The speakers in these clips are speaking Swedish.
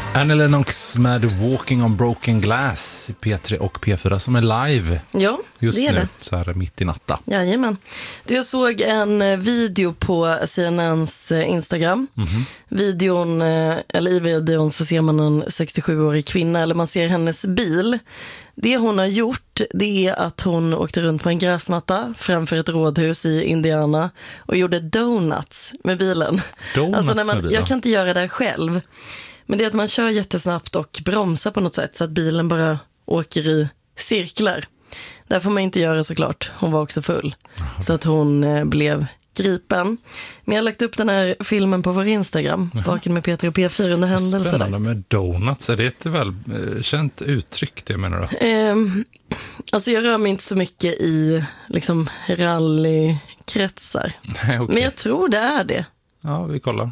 Annie Lennox med Walking on Broken Glass i P3 och P4 som är live. Ja, just det är nu, det. så här mitt i natta. Jajamän. Jag såg en video på CNNs Instagram. Videon, eller i videon så ser man en 67-årig kvinna, eller man ser hennes bil. Det hon har gjort, det är att hon åkte runt på en gräsmatta framför ett rådhus i Indiana och gjorde donuts med bilen. Donuts alltså med bilen? Jag kan inte göra det själv. Men det är att man kör jättesnabbt och bromsar på något sätt så att bilen bara åker i cirklar. Där får man inte göra såklart. Hon var också full. Så att hon blev gripen. Men jag har lagt upp den här filmen på vår Instagram. Vaken med Peter och P4 under händelser. Spännande med donuts. Är det ett väl känt uttryck det menar du? Alltså jag rör mig inte så mycket i liksom rallykretsar. Nej, okay. Men jag tror det är det. Ja, vi kollar.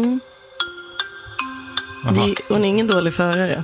Hon är ingen dålig förare.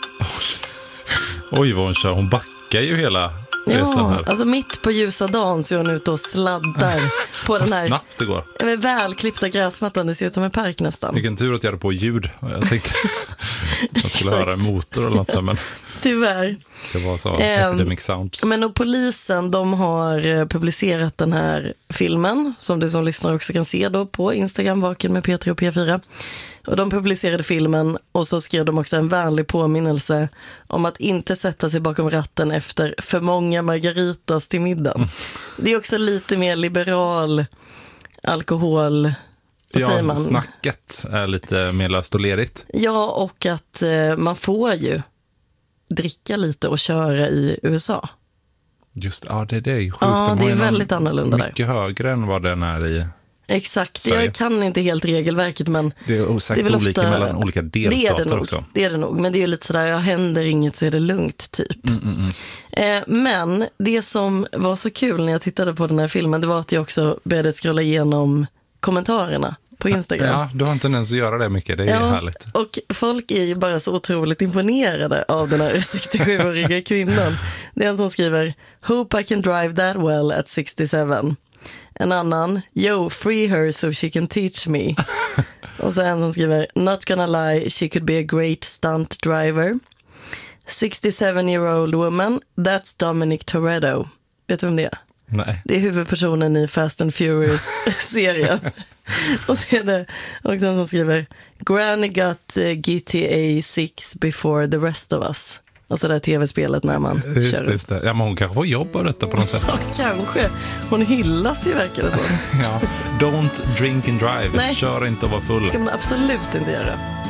Oj, vad hon kör. Hon backar ju hela resan här. Alltså mitt på ljusa dagen så är hon ute och sladdar på den här snabbt det går. Med välklippta gräsmattan. Det ser ut som en park nästan. Vilken tur att jag hade på ljud. Jag tänkte att jag skulle höra en motor eller något. Men tyvärr. Det var så epidemic sounds. Men och polisen, de har publicerat den här filmen som du som lyssnar också kan se då på Instagram, Vaken med P3 och P4. Och de publicerade filmen och så skrev de också en vänlig påminnelse om att inte sätta sig bakom ratten efter för många margaritas till middagen. Det är också lite mer liberal alkohol. Säger man? Snacket är lite mer löst och lerigt. Ja, och att man får ju dricka lite och köra i USA. Just, ja det är ju sjukt. Ja, det är väldigt annorlunda där. Mycket högre än vad den är i Exakt, Sverige. Jag kan inte helt regelverket, men det är säkert olika ofta, mellan olika delstater också. Det är det nog, men det är ju lite sådär, jag händer inget så är det lugnt typ. Men det som var så kul när jag tittade på den här filmen, det var att jag också började scrolla igenom kommentarerna på Instagram. Ja, du har inte ens att göra det mycket, det är härligt. Och folk är ju bara så otroligt imponerade av den här 67-åriga kvinnan. Det är en som skriver, hope I can drive that well at 67. En annan, yo, free her so she can teach me. Och så en som skriver, not gonna lie, she could be a great stunt driver. 67-year-old woman, that's Dominic Toretto. Vet du vem det är? Nej. Det är huvudpersonen i Fast and Furious-serien. Och så är det också en som skriver, Granny got GTA 6 before the rest of us. Alltså det här tv-spelet när man kör. Just det. Ja, men hon kanske får jobb av detta på något sätt. Ja, kanske. Hon hyllas ju, verkar det så. Ja. Don't drink and drive. Nej. Kör inte och var full. Det ska man absolut inte göra.